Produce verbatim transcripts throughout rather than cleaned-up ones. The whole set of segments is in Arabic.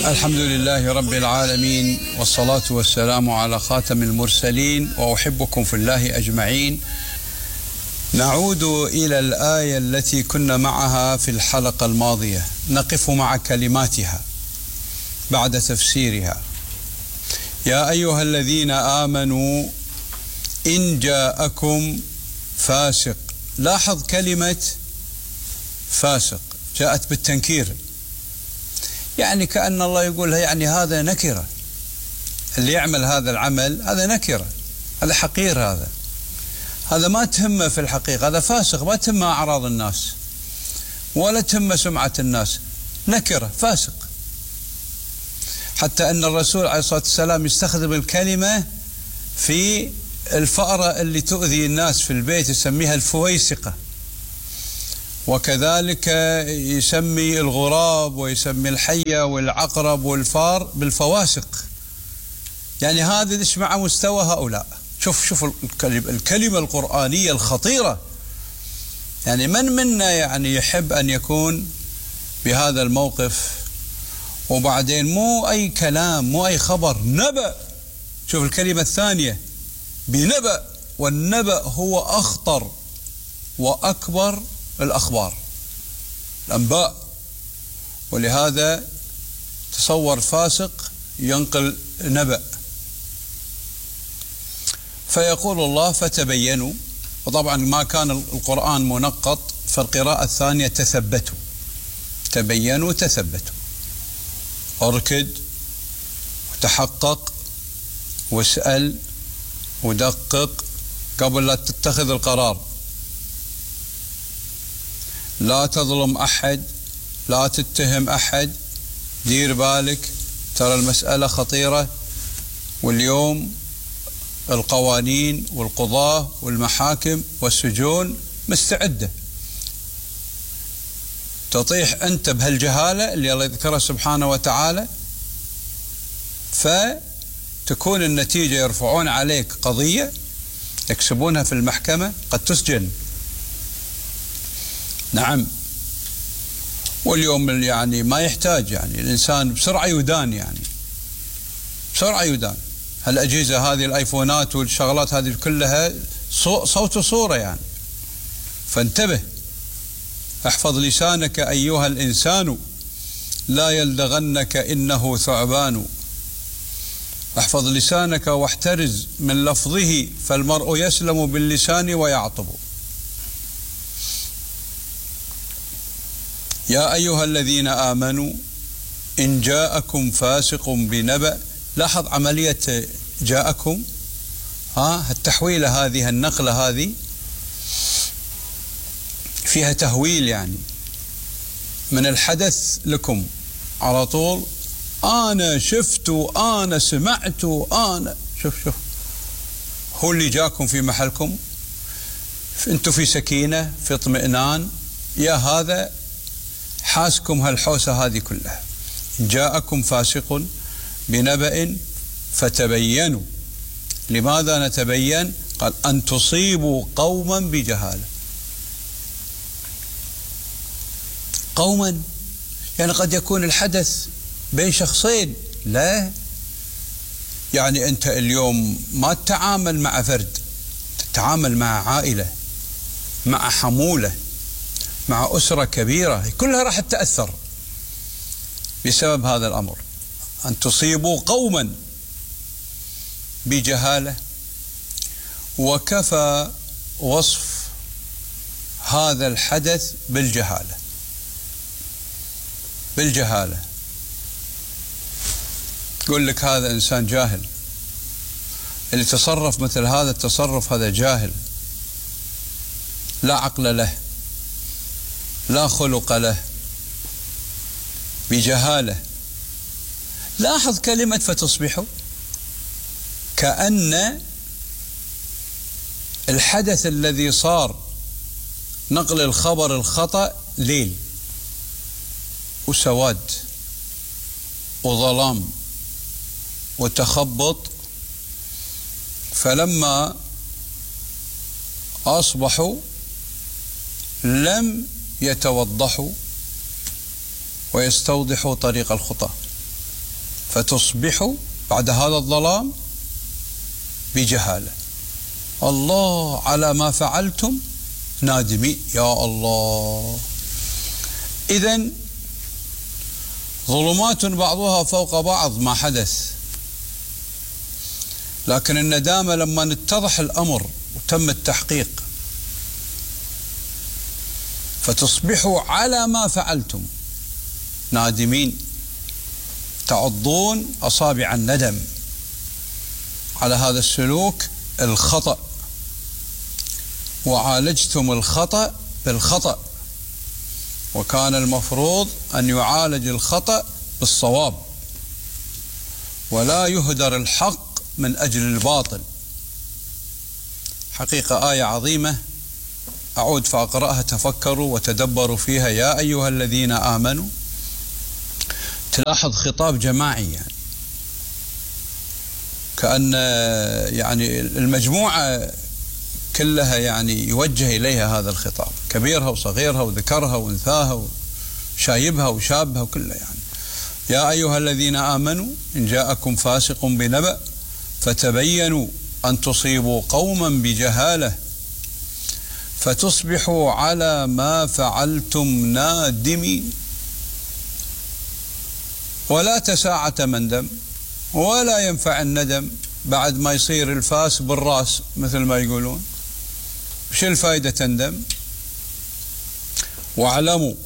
الحمد لله رب العالمين، والصلاة والسلام على خاتم المرسلين، وأحبكم في الله أجمعين. نعود إلى الآية التي كنا معها في الحلقة الماضية، نقف مع كلماتها بعد تفسيرها. يا أيها الذين آمنوا إن جاءكم فاسق. لاحظ كلمة فاسق جاءت بالتنكير، يعني كأن الله يقول يعني هذا نكرة، اللي يعمل هذا العمل هذا نكرة، هذا حقير، هذا هذا ما تهمه في الحقيقة، هذا فاسق، ما تهمه أعراض الناس ولا تهمه سمعة الناس، نكرة فاسق. حتى أن الرسول عليه الصلاة والسلام يستخدم الكلمة في الفأرة اللي تؤذي الناس في البيت، يسميها الفويسقة، وكذلك يسمي الغراب ويسمي الحية والعقرب والفار بالفواسق. يعني هذا ايش مع مستوى هؤلاء. شوف شوف الكلمة, الكلمة القرآنية الخطيرة. يعني من منا يعني يحب أن يكون بهذا الموقف؟ وبعدين مو أي كلام، مو أي خبر، نبأ. شوف الكلمة الثانية بنبأ، والنبأ هو أخطر وأكبر الأخبار، الأنباء. ولهذا تصور فاسق ينقل نبأ. فيقول الله فتبينوا، وطبعا ما كان القرآن منقط، فالقراءة الثانية تثبتوا، تبينوا تثبتوا، اركد وتحقق واسأل ودقق قبل لا تتخذ القرار. لا تظلم أحد، لا تتهم أحد، دير بالك، ترى المسألة خطيرة. واليوم القوانين والقضاة والمحاكم والسجون مستعدة. تطيح أنت بهالجهالة اللي الله يذكرها سبحانه وتعالى، فتكون النتيجة يرفعون عليك قضية يكسبونها في المحكمة، قد تسجن. نعم. واليوم يعني ما يحتاج، يعني الإنسان بسرعة يدان، يعني بسرعة يدان. هالأجهزة هذه الآيفونات والشغلات هذه كلها صوت وصورة يعني. فانتبه، احفظ لسانك أيها الإنسان، لا يلدغنك إنه ثعبان. احفظ لسانك واحترز من لفظه، فالمرء يسلم باللسان ويعطب. يا أيها الذين آمنوا إن جاءكم فاسق بنبأ. لاحظ عملية جاءكم، ها التحويلة هذه، النقلة هذه فيها تهويل، يعني من الحدث لكم على طول. أنا شفت، أنا سمعت، أنا شوف شوف هو اللي جاكم في محلكم، أنتم في سكينة، في اطمئنان. يا هذا حاسكم هالحوسة هذه كلها. جاءكم فاسق بنبأ فتبينوا. لماذا نتبين؟ قال أن تصيبوا قوما بجهالة. قوما يعني قد يكون الحدث بين شخصين، لا، يعني أنت اليوم ما تتعامل مع فرد، تتعامل مع عائلة، مع حمولة، مع أسرة كبيرة، كلها راح تتأثر بسبب هذا الأمر. أن تصيبوا قوما بجهالة. وكفى وصف هذا الحدث بالجهالة، بالجهالة. يقول لك هذا إنسان جاهل، اللي تصرف مثل هذا التصرف هذا جاهل، لا عقل له، لا خلق له، بجهالة. لاحظ كلمة فتصبحوا، كأن الحدث الذي صار نقل الخبر الخطأ ليل وسواد وظلام وتخبط، فلما أصبحوا لم يتوضحوا ويستوضحوا طريق الخطى. فتصبحوا بعد هذا الظلام بجهالة. الله على ما فعلتم نادمين. يا الله. إذن ظلمات بعضها فوق بعض ما حدث، لكن الندامة لما اتضح الأمر وتم التحقيق. فتصبحوا على ما فعلتم نادمين، تعضون أصابع الندم على هذا السلوك الخطأ، وعالجتم الخطأ بالخطأ، وكان المفروض أن يعالج الخطأ بالصواب، ولا يهدر الحق من أجل الباطل. حقيقة آية عظيمة، أعود فأقرأها، تفكروا وتدبروا فيها يا أيها الذين آمنوا. تلاحظ خطاب جماعي، يعني كأن يعني المجموعة كلها يعني يوجه إليها هذا الخطاب، كبيرها وصغيرها وذكرها وانثاها وشايبها وشابها وكلها. يعني يا أيها الذين آمنوا إن جاءكم فاسق بنبأ فتبينوا أن تصيبوا قوما بجهالة فتصبحوا على ما فعلتم نادمين. ولا تساعة مندم، ولا ينفع الندم بعد ما يصير الفاس بالراس مثل ما يقولون. وش الفائدة تندم؟ واعلموا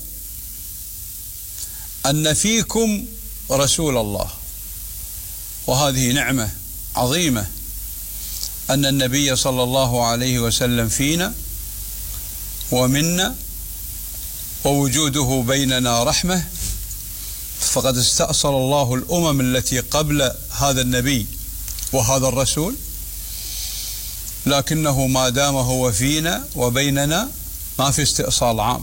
أن فيكم رسول الله. وهذه نعمة عظيمة أن النبي صلى الله عليه وسلم فينا ومنا، ووجوده بيننا رحمة. فقد استأصل الله الأمم التي قبل هذا النبي وهذا الرسول، لكنه ما دام هو فينا وبيننا ما في استئصال عام.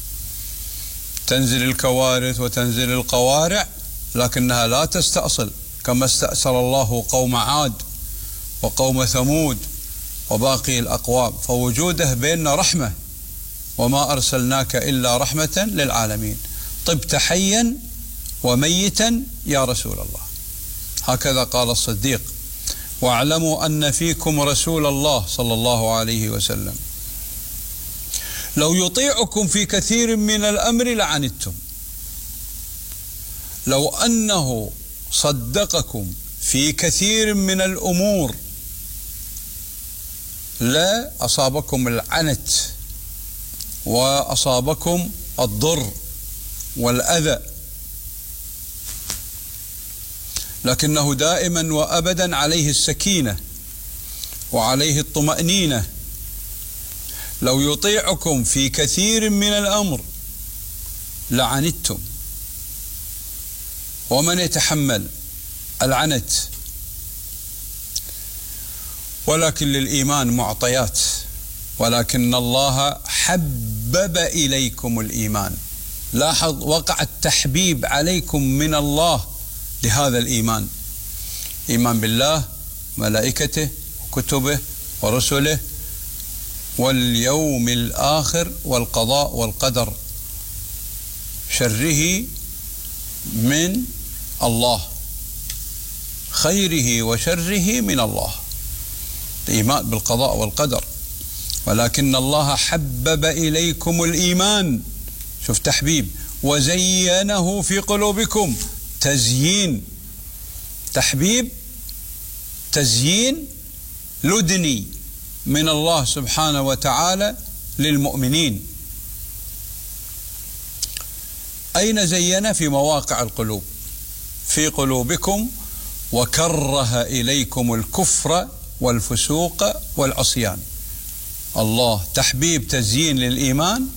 تنزل الكوارث وتنزل القوارع لكنها لا تستأصل، كما استأصل الله قوم عاد وقوم ثمود وباقي الأقوام. فوجوده بيننا رحمة، وما أرسلناك إلا رحمة للعالمين. طبت حيا وميتا يا رسول الله، هكذا قال الصديق. واعلموا أن فيكم رسول الله صلى الله عليه وسلم لو يطيعكم في كثير من الأمر لعنتم. لو أنه صدقكم في كثير من الأمور لا أصابكم العنت وأصابكم الضر والأذى، لكنه دائما وأبدا عليه السكينة وعليه الطمأنينة. لو يطيعكم في كثير من الأمر لعنتم. ومن يتحمل العنت؟ ولكن للإيمان معطيات، ولكن الله حبب إليكم الإيمان. لاحظ، وقع التحبيب عليكم من الله لهذا الإيمان، إيمان بالله وملائكته وكتبه ورسله واليوم الآخر والقضاء والقدر، شره من الله، خيره وشره من الله. الإيمان بالقضاء والقدر. ولكن الله حبب إليكم الإيمان، شوف تحبيب، وزينه في قلوبكم. تزيين، تحبيب، تزيين لدني من الله سبحانه وتعالى للمؤمنين. أين زين؟ في مواقع القلوب، في قلوبكم. وكره إليكم الكفر والفسوق والعصيان. الله تحبيب، تزيين للإيمان،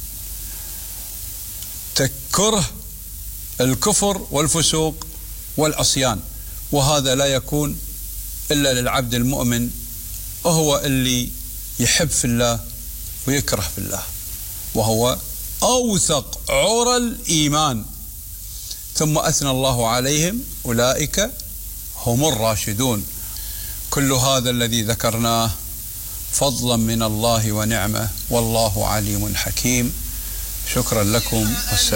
تكره الكفر والفسوق والعصيان. وهذا لا يكون إلا للعبد المؤمن، وهو اللي يحب في الله ويكره في الله، وهو أوثق عرى الإيمان. ثم أثنى الله عليهم أولئك هم الراشدون. كل هذا الذي ذكرناه فضلا من الله ونعمة، والله عليم حكيم. شكرا لكم. والسلام.